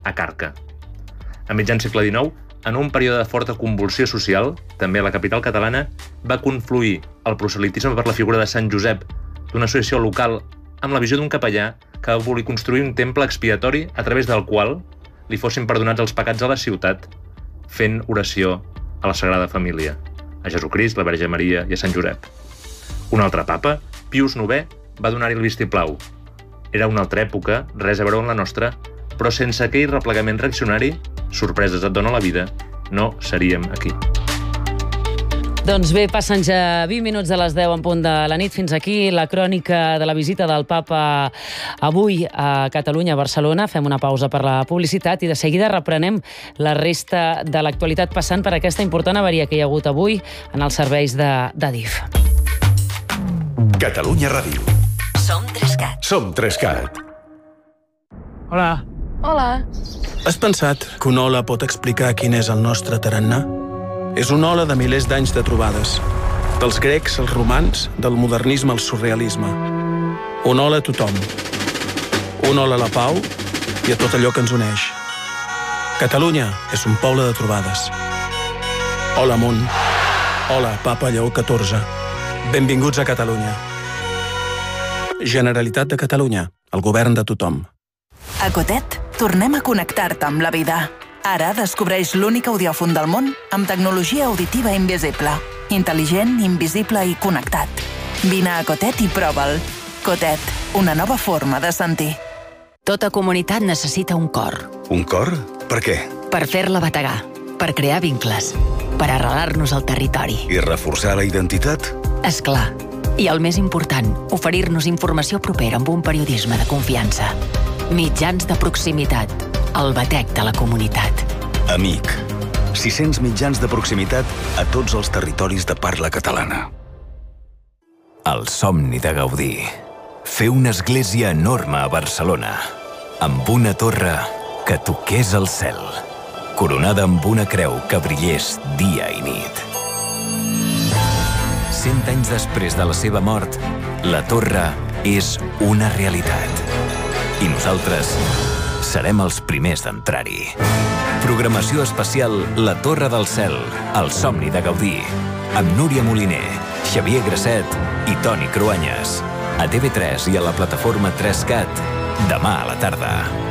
a Carca. A mitjan segle XIX, en un període de forta convulsió social, també a la capital catalana, va confluir el proselitisme per la figura de Sant Josep, d'una associació local amb la visió d'un capellà que va voler construir un temple expiatori a través del qual li fossin perdonats els pecats a la ciutat, fent oració a la Sagrada Família, a Jesucrist, la Verge Maria i a Sant Josep. Un altre papa, Pius IX, va donar-hi el vistiplau. Era una altra època, res a veure amb la nostra, però sense aquell replegament reaccionari, sorpreses et dona la vida, no seríem aquí. Doncs bé, passen ja 20 minuts de les 10 en punt de la nit. Fins aquí la crònica de la visita del papa avui a Catalunya, a Barcelona. Fem una pausa per la publicitat i de seguida reprenem la resta de l'actualitat passant per aquesta important avaria que hi ha hagut avui en els serveis d'Adif. Catalunya Ràdio. Som 3CAT. Som 3CAT. Hola. Hola. Has pensat que una ola pot explicar quin és el nostre tarannà? És una ola de milers d'anys de trobades. Dels grecs als romans, del modernisme al surrealisme. Una ola a tothom. Una ola a la pau i a tot allò que ens uneix. Catalunya és un poble de trobades. Hola, món. Hola, Papa Lleó XIV. Benvinguts a Catalunya. Generalitat de Catalunya, el govern de tothom. A Cotet, tornem a connectar-te amb la vida. Ara descobreix l'únic audiòfon del món amb tecnologia auditiva invisible. Intel·ligent, invisible i connectat. Vine a Cotet i prova'l. Cotet, una nova forma de sentir. Tota comunitat necessita un cor. Un cor? Per què? Per fer-la bategar, per crear vincles, per arrelar-nos al territori. I reforçar la identitat? És clar. I el més important, oferir-nos informació propera amb un periodisme de confiança. Mitjans de proximitat. El batec de la comunitat. Amic. 600 mitjans de proximitat a tots els territoris de parla catalana. El somni de Gaudí. Fer una església enorme a Barcelona, amb una torre que toqués el cel, coronada amb una creu que brillés dia i nit. 100 anys després de la seva mort, la torre és una realitat. I nosaltres serem els primers d'entrar-hi. Programació especial La Torre del Cel, el somni de Gaudí, amb Núria Moliner, Xavier Grasset i Toni Cruanyes. A TV3 i a la plataforma 3CAT, demà a la tarda.